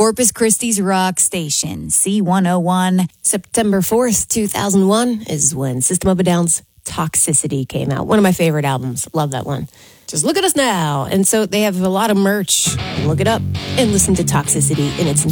Corpus Christi's rock station, C101. September 4th, 2001 is when System of a Down's Toxicity came out. One of my favorite albums. Love that one. Just look at us now. And so they have a lot of merch. Look it up and listen to Toxicity in its entirety.